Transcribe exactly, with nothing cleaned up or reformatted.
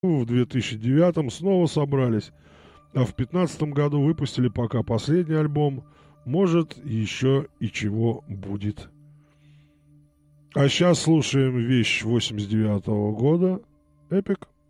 в две тысячи девятом снова собрались, а в пятнадцатом году выпустили пока последний альбом. Может, еще и чего будет. А сейчас слушаем вещь восемьдесят девятого года. Эпик.